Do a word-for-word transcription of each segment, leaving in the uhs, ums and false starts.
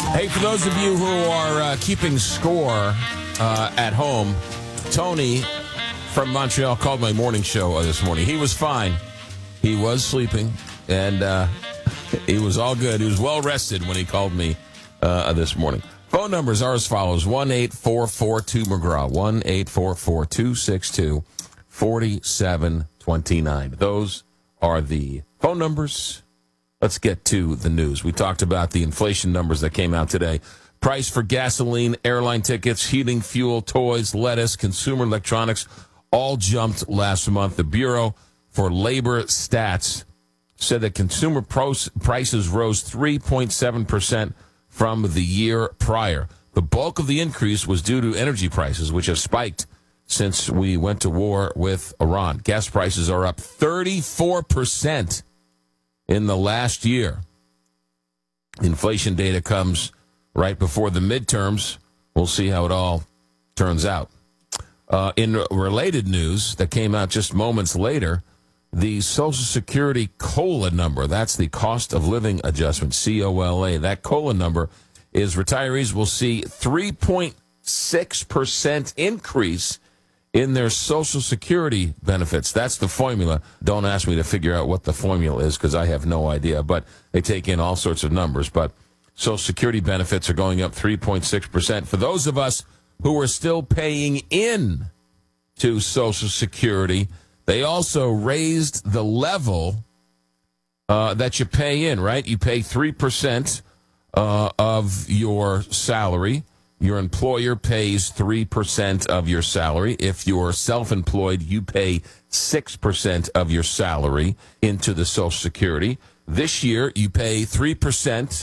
Hey, for those of you who are uh, keeping score uh, at home, Tony from Montreal called my morning show uh, this morning. He was fine. He was sleeping, and uh, he was all good. He was well rested when he called me uh, this morning. Phone numbers are as follows: one eight four four two McGraw, one eight four four two six two four seven two nine. Those are the phone numbers. Let's get to the news. We talked about the inflation numbers that came out today. Price for gasoline, airline tickets, heating, fuel, toys, lettuce, consumer electronics all jumped last month. The Bureau for Labor Stats said that consumer pros- prices rose three point seven percent from the year prior. The bulk of the increase was due to energy prices, which have spiked since we went to war with Iran. Gas prices are up thirty-four percent in the last year. Inflation data comes right before the midterms. We'll see how it all turns out. Uh, in related news that came out just moments later, the Social Security COLA number, that's the cost of living adjustment, C O L A, that COLA number is retirees will see three point six percent increase in their Social Security benefits. That's the formula. Don't ask me to figure out what the formula is because I have no idea, but they take in all sorts of numbers. But Social Security benefits are going up three point six percent. For those of us who are still paying in to Social Security, they also raised the level uh, that you pay in, right? You pay three percent uh, of your salary. Your employer pays three percent of your salary. If you're self-employed, you pay six percent of your salary into the Social Security. This year, you pay three percent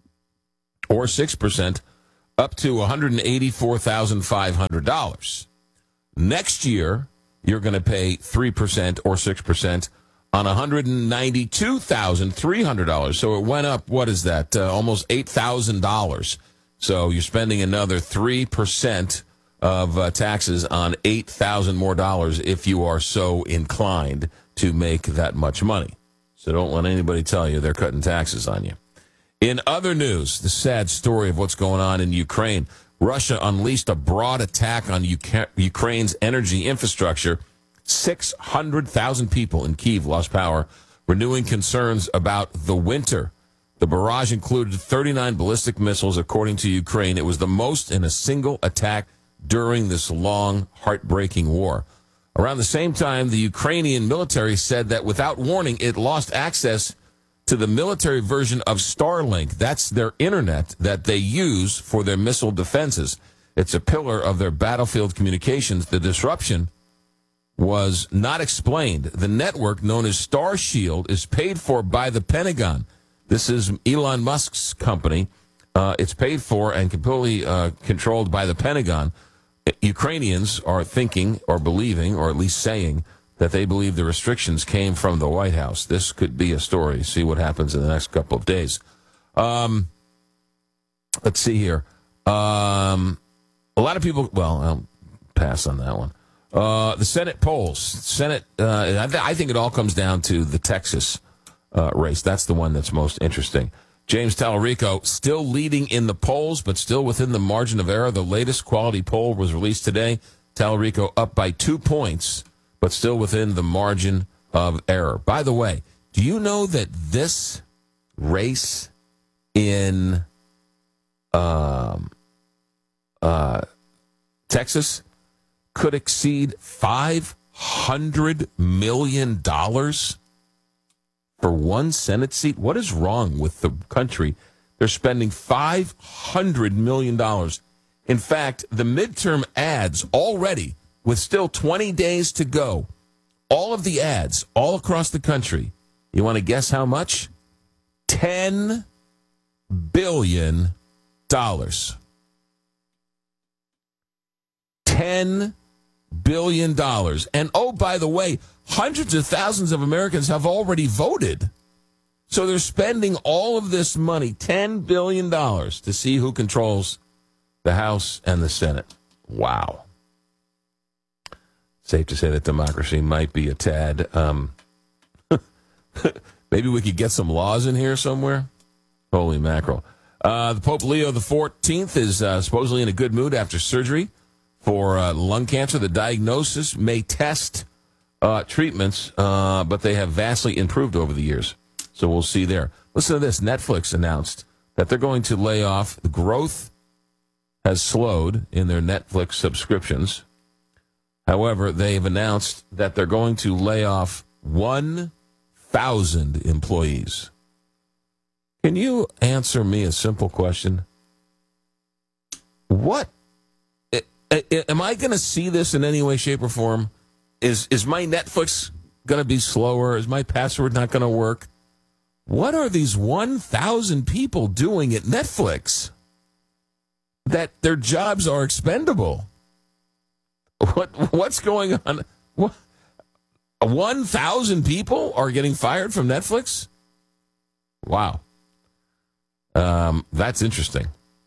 or six percent up to one hundred eighty-four thousand five hundred dollars. Next year, you're going to pay three percent or six percent on one hundred ninety-two thousand three hundred dollars. So it went up, what is that, uh, almost eight thousand dollars. So you're spending another three percent of uh, taxes on eight thousand dollars more dollars if you are so inclined to make that much money. So don't let anybody tell you they're cutting taxes on you. In other news, the sad story of what's going on in Ukraine. Russia unleashed a broad attack on U K- Ukraine's energy infrastructure. six hundred thousand people in Kyiv lost power, renewing concerns about the winter. The barrage included thirty-nine ballistic missiles, according to Ukraine. It was the most in a single attack during this long, heartbreaking war. Around the same time, the Ukrainian military said that without warning, it lost access to the military version of Starlink. That's their internet that they use for their missile defenses. It's a pillar of their battlefield communications. The disruption was not explained. The network, known as Starshield, is paid for by the Pentagon. This is Elon Musk's company. Uh, it's paid for and completely uh, controlled by the Pentagon. Ukrainians are thinking or believing, or at least saying, that they believe the restrictions came from the White House. This could be a story. See what happens in the next couple of days. Um, let's see here. Um, a lot of people, well, I'll pass on that one. Uh, the Senate polls. Senate, uh, I, th- I think it all comes down to the Texas Uh, race. That's the one that's most interesting. James Tallarico still leading in the polls, but still within the margin of error. The latest quality poll was released today. Tallarico up by two points, but still within the margin of error. By the way, do you know that this race in um, uh, Texas could exceed five hundred million dollars? For one Senate seat? What is wrong with the country? They're spending five hundred million dollars. In fact, the midterm ads already, with still twenty days to go, all of the ads all across the country, you want to guess how much? ten billion dollars. ten billion dollars. And oh, by the way, hundreds of thousands of Americans have already voted. So they're spending all of this money, ten billion dollars, to see who controls the House and the Senate. Wow. Safe to say that democracy might be a tad. Um, maybe we could get some laws in here somewhere. Holy mackerel. Uh, the Pope Leo the fourteenth is uh, supposedly in a good mood after surgery for uh, lung cancer. The diagnosis may test uh, treatments, uh, but they have vastly improved over the years. So we'll see there. Listen to this. Netflix announced that they're going to lay off. The growth has slowed in their Netflix subscriptions. However, they've announced that they're going to lay off one thousand employees. Can you answer me a simple question? What? Am I going to see this in any way, shape, or form? Is is my Netflix going to be slower? Is my password not going to work? What are these one thousand people doing at Netflix that their jobs are expendable? What What's going on? What, one thousand people are getting fired from Netflix? Wow. Um, that's interesting.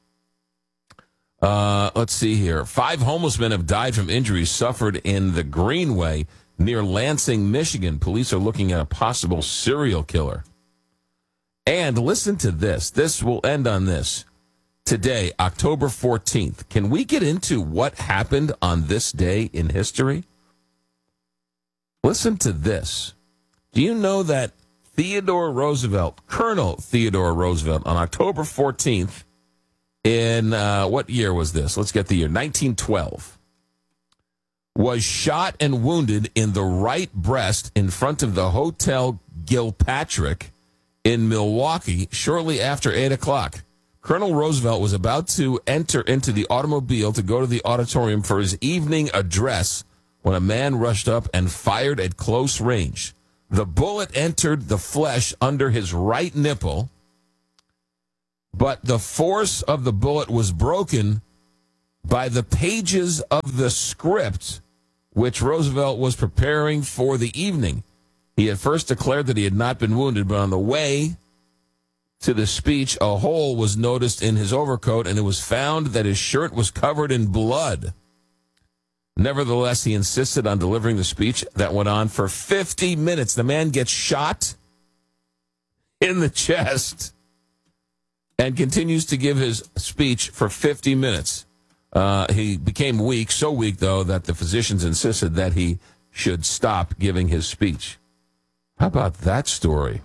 Uh, let's see here. Five homeless men have died from injuries suffered in the Greenway near Lansing, Michigan. Police are looking at a possible serial killer. And listen to this. This will end on this. Today, October fourteenth. Can we get into what happened on this day in history? Listen to this. Do you know that Theodore Roosevelt, Colonel Theodore Roosevelt, on October fourteenth, in, uh, what year was this? Let's get the year, nineteen twelve, was shot and wounded in the right breast in front of the Hotel Gilpatrick in Milwaukee shortly after eight o'clock. Colonel Roosevelt was about to enter into the automobile to go to the auditorium for his evening address when a man rushed up and fired at close range. The bullet entered the flesh under his right nipple, but the force of the bullet was broken by the pages of the script which Roosevelt was preparing for the evening. He at first declared that he had not been wounded, but on the way to the speech, a hole was noticed in his overcoat, and it was found that his shirt was covered in blood. Nevertheless, he insisted on delivering the speech that went on for fifty minutes. The man gets shot in the chest and continues to give his speech for fifty minutes. Uh, he became weak, so weak, though, that the physicians insisted that he should stop giving his speech. How about that story?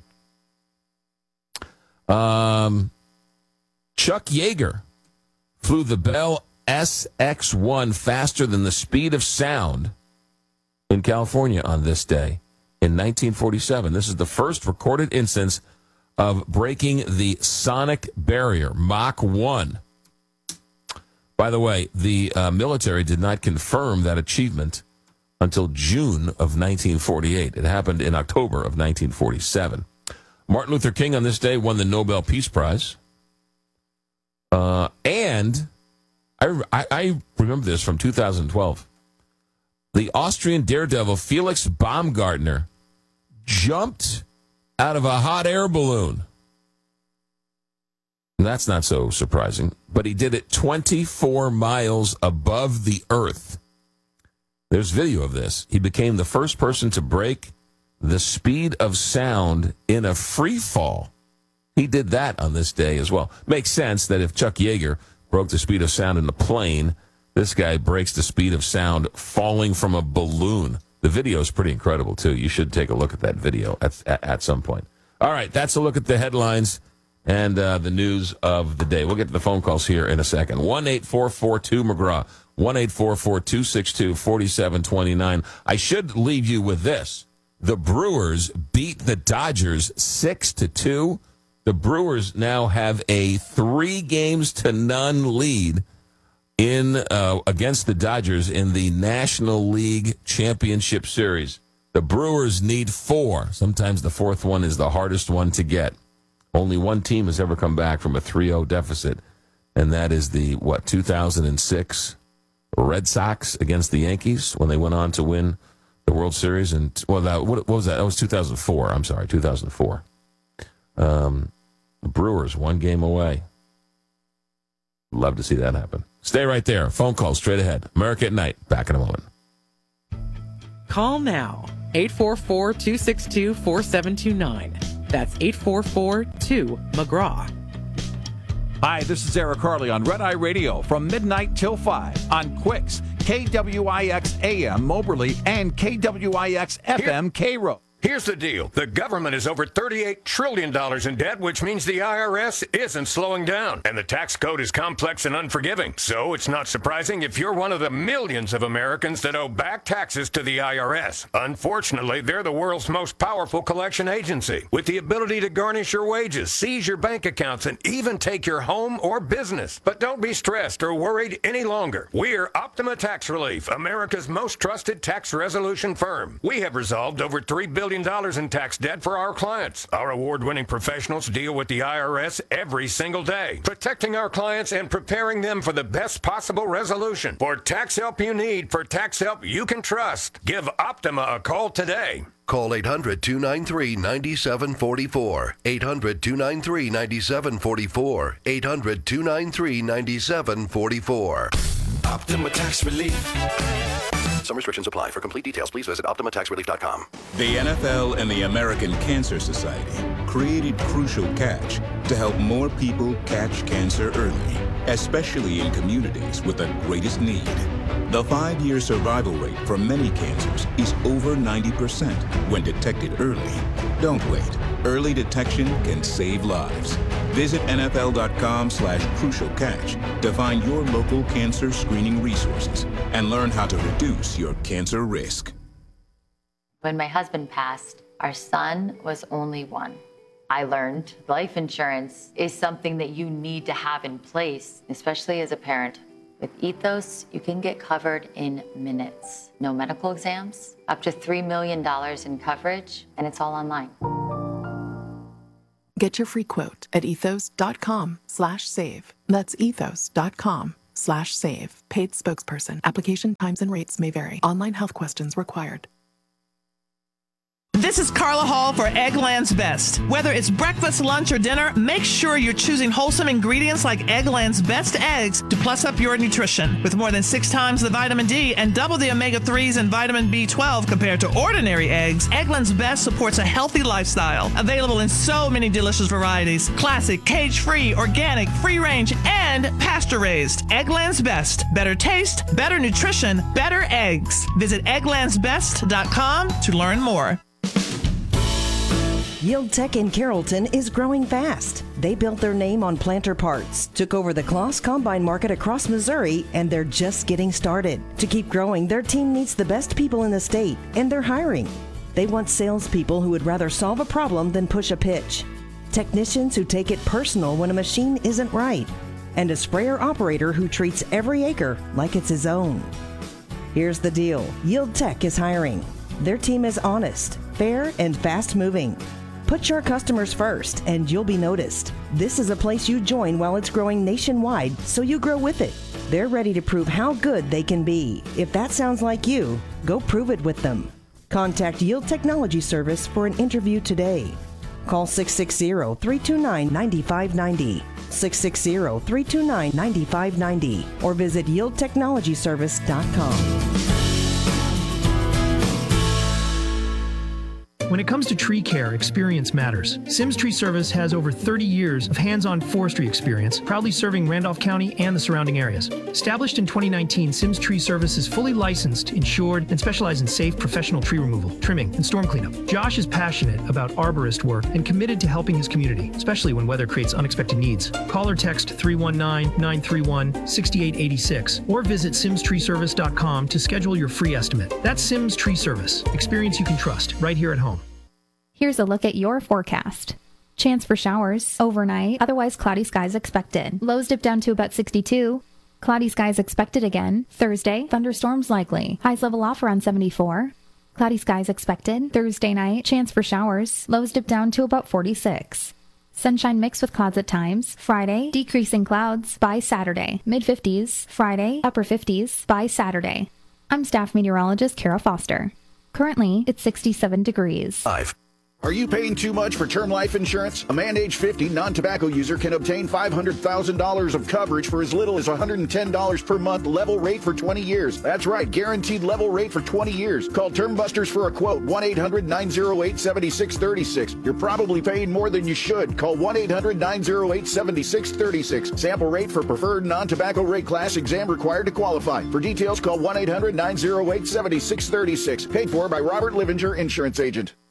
Um, Chuck Yeager flew the Bell S X one faster than the speed of sound in California on this day in nineteen forty-seven. This is the first recorded instance of breaking the sonic barrier, Mach one. By the way, the uh, military did not confirm that achievement until June of nineteen forty-eight. It happened in October of nineteen forty-seven. Martin Luther King on this day won the Nobel Peace Prize. Uh, and I, I, I remember this from two thousand twelve. The Austrian daredevil Felix Baumgartner jumped out of a hot air balloon. That's not so surprising, but he did it twenty-four miles above the earth. There's video of this. He became the first person to break the speed of sound in a free fall. He did that on this day as well. Makes sense that if Chuck Yeager broke the speed of sound in a plane, this guy breaks the speed of sound falling from a balloon. The video is pretty incredible, too. You should take a look at that video at, at, at some point. All right, that's a look at the headlines and uh, the news of the day. We'll get to the phone calls here in a second. one eight four four two McGraw, one eight four four two six two four seven two nine. I should leave you with this. The Brewers beat the Dodgers six to two. The Brewers now have a three games to none lead in uh, against the Dodgers in the National League Championship Series. The Brewers need four. Sometimes the fourth one is the hardest one to get. Only one team has ever come back from a three oh deficit, and that is the, what, two thousand six Red Sox against the Yankees when they went on to win the World Series. And, well, that, what, what was that? That was two thousand four. I'm sorry, two thousand four. Um, Brewers, one game away. Love to see that happen. Stay right there. Phone call straight ahead. America at Night. Back in a moment. Call now. eight four four two six two four seven two nine. That's eight four four two McGraw. Hi, this is Eric Harley on Red Eye Radio from midnight till five on Quicks, K W I X A M Moberly and K W I X F M Cairo. Here's the deal. The government is over thirty-eight trillion dollars in debt, which means the I R S isn't slowing down. And the tax code is complex and unforgiving. So it's not surprising if you're one of the millions of Americans that owe back taxes to the I R S. Unfortunately, they're the world's most powerful collection agency, with the ability to garnish your wages, seize your bank accounts, and even take your home or business. But don't be stressed or worried any longer. We're Optima Tax Relief, America's most trusted tax resolution firm. We have resolved over three billion dollars in tax debt for our clients. Our award-winning professionals deal with the I R S every single day, protecting our clients and preparing them for the best possible resolution. For tax help you need, for tax help you can trust, give Optima a call today. Call eight hundred, two nine three, nine seven four four. eight hundred, two nine three, nine seven four four. eight hundred, two nine three, nine seven four four. Optima Tax Relief. Some restrictions apply. For complete details, please visit optima tax relief dot com. The N F L and the American Cancer Society created Crucial Catch to help more people catch cancer early, especially in communities with the greatest need. The five-year survival rate for many cancers is over ninety percent when detected early. Don't wait. Early detection can save lives. Visit N F L dot com slash crucial catch to find your local cancer screening resources and learn how to reduce your cancer risk. When my husband passed, our son was only one. I learned life insurance is something that you need to have in place, especially as a parent. With Ethos, you can get covered in minutes. No medical exams, up to three million dollars in coverage, and it's all online. Get your free quote at ethos.com slash save. That's ethos.com slash save. Paid spokesperson. Application times and rates may vary. Online health questions required. This is Carla Hall for Eggland's Best. Whether it's breakfast, lunch, or dinner, make sure you're choosing wholesome ingredients like Eggland's Best eggs to plus up your nutrition. With more than six times the vitamin D and double the omega threes and vitamin B twelve compared to ordinary eggs, Eggland's Best supports a healthy lifestyle. Available in so many delicious varieties. Classic, cage-free, organic, free-range, and pasture-raised. Eggland's Best. Better taste, better nutrition, better eggs. Visit egglands best dot com to learn more. Yield Tech in Carrollton is growing fast. They built their name on planter parts, took over the Kloss Combine market across Missouri, and they're just getting started. To keep growing, their team needs the best people in the state, and they're hiring. They want salespeople who would rather solve a problem than push a pitch, technicians who take it personal when a machine isn't right, and a sprayer operator who treats every acre like it's his own. Here's the deal. Yield Tech is hiring. Their team is honest, fair, and fast-moving. Put your customers first, and you'll be noticed. This is a place you join while it's growing nationwide, so you grow with it. They're ready to prove how good they can be. If that sounds like you, go prove it with them. Contact Yield Technology Service for an interview today. Call six six zero, three two nine, nine five nine zero, six six zero, three two nine, nine five nine zero, or visit yield technology service dot com. When it comes to tree care, experience matters. Sims Tree Service has over thirty years of hands-on forestry experience, proudly serving Randolph County and the surrounding areas. Established in twenty nineteen, Sims Tree Service is fully licensed, insured, and specializes in safe professional tree removal, trimming, and storm cleanup. Josh is passionate about arborist work and committed to helping his community, especially when weather creates unexpected needs. Call or text three one nine, nine three one, six eight eight six or visit sims tree service dot com to schedule your free estimate. That's Sims Tree Service. Experience you can trust right here at home. Here's a look at your forecast. Chance for showers overnight, otherwise cloudy skies expected. Lows dip down to about sixty-two. Cloudy skies expected again. Thursday, thunderstorms likely. Highs level off around seventy-four. Cloudy skies expected. Thursday night, chance for showers. Lows dip down to about forty-six. Sunshine mixed with clouds at times. Friday, decreasing clouds by Saturday. mid fifties. Friday, upper fifties by Saturday. I'm staff meteorologist Kara Foster. Currently, it's sixty-seven degrees. Five. Are you paying too much for term life insurance? A man age fifty, non-tobacco user can obtain five hundred thousand dollars of coverage for as little as one hundred ten dollars per month, level rate for twenty years. That's right, guaranteed level rate for twenty years. Call Term Busters for a quote, one eight hundred nine oh eight seven six three six. You're probably paying more than you should. Call one eight hundred nine oh eight seven six three six. Sample rate for preferred non-tobacco rate class, exam required to qualify. For details, call one eight hundred nine oh eight seven six three six. Paid for by Robert Livinger, Insurance Agent.